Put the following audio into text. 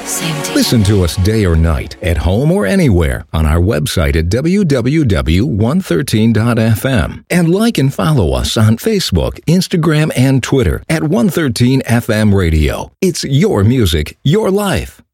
Same to you. Listen to us day or night, at home or anywhere, on our website at www.113.fm. And like and follow us on Facebook, Instagram, and Twitter at 113 FM Radio. It's your music, your life.